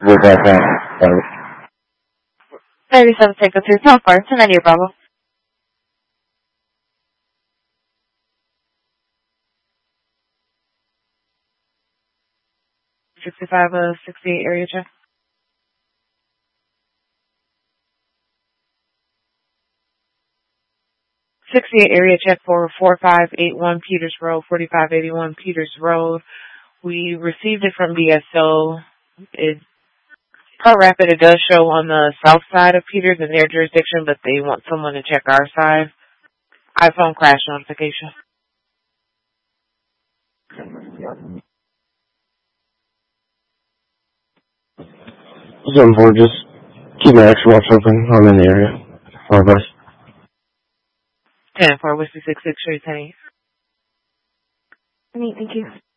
Look at that. 37 Tango 3, South Bar, 1090 Bravo. 65, 68 area check. 68 area check for 4581 Peters Road, 4581 Peters Road. We received it from BSO. Per Rapid, it does show on the south side of Peters in their jurisdiction, but they want someone to check our side. iPhone crash notification. 7-4, just keep my extra watch open. I'm in the area. All right, 10-4, Whiskey 66, 10-8. Thank you.